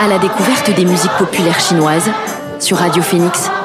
à la découverte des musiques populaires chinoises sur Radio Phoenix.